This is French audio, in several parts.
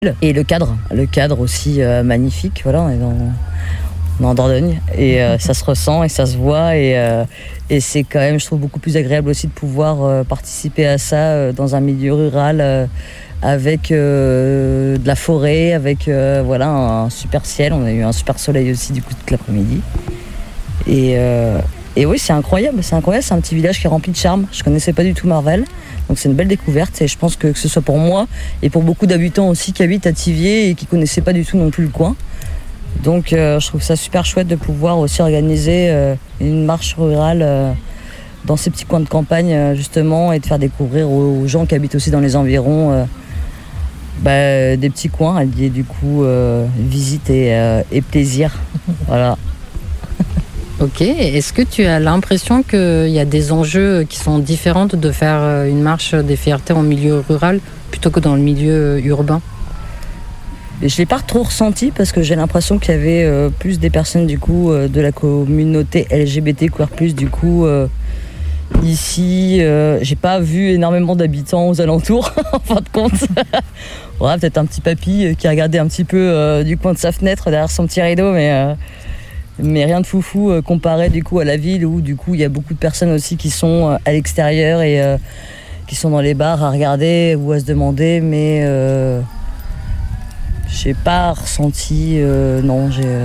Et le cadre aussi magnifique, voilà, on est en Dordogne et ça se ressent et ça se voit et c'est quand même, je trouve, beaucoup plus agréable aussi de pouvoir participer à ça dans un milieu rural avec de la forêt, avec voilà, un super ciel. On a eu un super soleil aussi du coup toute l'après-midi et oui, c'est incroyable, c'est un petit village qui est rempli de charme. Je connaissais pas du tout Marval. Donc c'est une belle découverte et je pense que ce soit pour moi et pour beaucoup d'habitants aussi qui habitent à Thiviers et qui ne connaissaient pas du tout non plus le coin. Donc je trouve ça super chouette de pouvoir aussi organiser une marche rurale dans ces petits coins de campagne justement et de faire découvrir aux gens qui habitent aussi dans les environs des petits coins alliés du coup visite et plaisir. Voilà. Ok, est-ce que tu as l'impression qu'il y a des enjeux qui sont différents de faire une marche des fiertés en milieu rural plutôt que dans le milieu urbain ? Je ne l'ai pas trop ressenti parce que j'ai l'impression qu'il y avait plus des personnes du coup de la communauté LGBTQR+, du coup ici, j'ai pas vu énormément d'habitants aux alentours en fin de compte. Ouais, peut-être un petit papy qui regardait un petit peu du coin de sa fenêtre derrière son petit rideau, mais rien de foufou comparé du coup à la ville où du coup il y a beaucoup de personnes aussi qui sont à l'extérieur et qui sont dans les bars à regarder ou à se demander, mais j'ai pas ressenti non.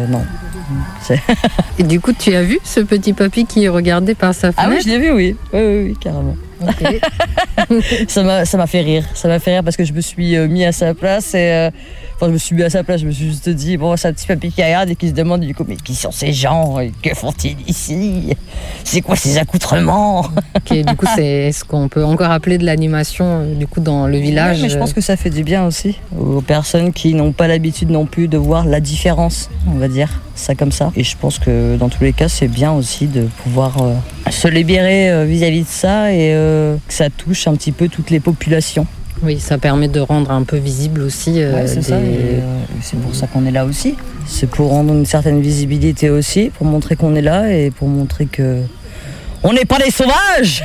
Et du coup tu as vu ce petit papy qui regardait par sa fenêtre ? Ah oui, je l'ai vu, oui, carrément. Okay. ça m'a fait rire parce que je me suis mis à sa place et je me suis juste dit bon, c'est un petit papy qui regarde et qui se demande du coup mais qui sont ces gens, que font-ils ici, c'est quoi ces accoutrements. Ok, du coup c'est ce qu'on peut encore appeler de l'animation du coup dans le village. Ouais, mais je pense que ça fait du bien aussi aux personnes qui n'ont pas l'habitude non plus de voir la différence, on va dire ça comme ça, et je pense que dans tous les cas c'est bien aussi de pouvoir se libérer vis-à-vis de ça et que ça touche un petit peu toutes les populations. Oui, ça permet de rendre un peu visible aussi. C'est ça, c'est pour ça qu'on est là aussi. C'est pour rendre une certaine visibilité aussi, pour montrer qu'on est là et pour montrer que on n'est pas des sauvages.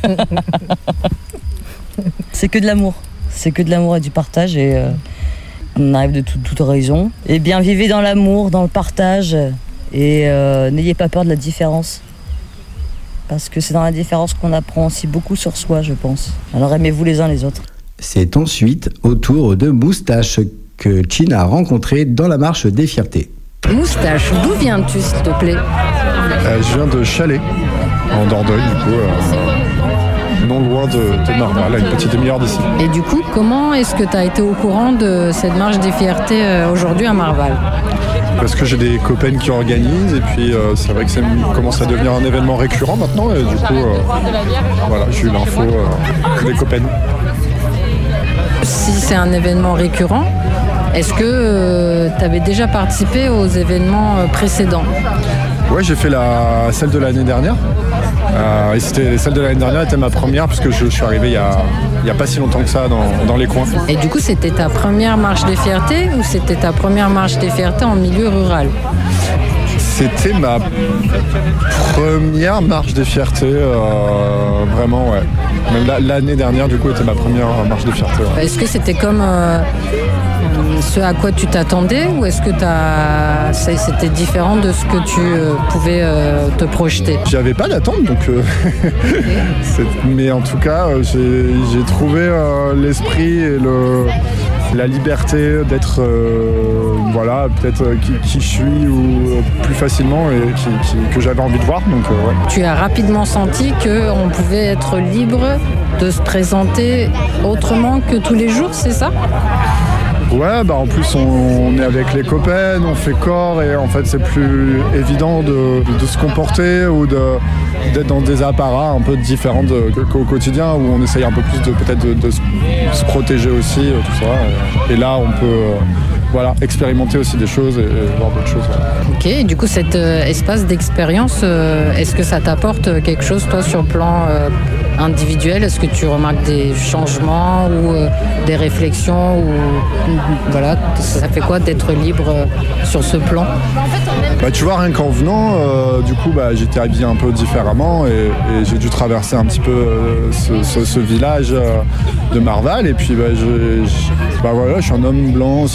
C'est que de l'amour et du partage et on arrive de toute horizon. Et bien vivez dans l'amour, dans le partage et n'ayez pas peur de la différence. Parce que c'est dans la différence qu'on apprend aussi beaucoup sur soi, je pense. Alors aimez-vous les uns les autres. C'est ensuite au tour de Moustache que Chin a rencontré dans la marche des fiertés. Moustache, d'où viens-tu s'il te plaît ? Je viens de Chalais, en Dordogne du coup, non loin de Marval, à une petite demi-heure d'ici. Et du coup, comment est-ce que tu as été au courant de cette marche des fiertés aujourd'hui à Marval ? Parce que j'ai des copains qui organisent et puis c'est vrai que ça commence à devenir un événement récurrent maintenant et du coup voilà, j'ai eu l'info des copains. Si c'est un événement récurrent, est-ce que tu avais déjà participé aux événements précédents ? Ouais, j'ai fait celle de l'année dernière. Et celle de l'année dernière était ma première puisque je suis arrivé il y a pas si longtemps que ça dans les coins. Et du coup, c'était ta première marche des fiertés ou c'était ta première marche des fiertés en milieu rural ? C'était ma première marche des fiertés, vraiment, ouais. Même l'année dernière, du coup, était ma première marche des fiertés. Ouais. Est-ce que c'était comme ce à quoi tu t'attendais ou est-ce que c'était différent de ce que tu pouvais te projeter ? J'avais pas d'attente, donc mais en tout cas, j'ai trouvé l'esprit et la liberté d'être peut-être qui je suis ou plus facilement et que j'avais envie de voir. Donc, ouais. Tu as rapidement senti qu'on pouvait être libre de se présenter autrement que tous les jours, c'est ça ? Ouais, en plus on est avec les copains, on fait corps et en fait c'est plus évident de se comporter ou d'être dans des apparats un peu différents qu'au quotidien où on essaye un peu plus de se protéger aussi, tout ça. Et là on peut voilà, expérimenter aussi des choses et voir d'autres choses. Voilà. Ok, et du coup cet espace d'expérience, est-ce que ça t'apporte quelque chose toi sur le plan individuel? Est-ce que tu remarques des changements ou des réflexions ou voilà, ça fait quoi d'être libre sur ce plan? Tu vois, rien qu'en venant, du coup, j'étais habillé un peu différemment et j'ai dû traverser un petit peu ce village de Marval. Et puis, voilà, je suis un homme blanc,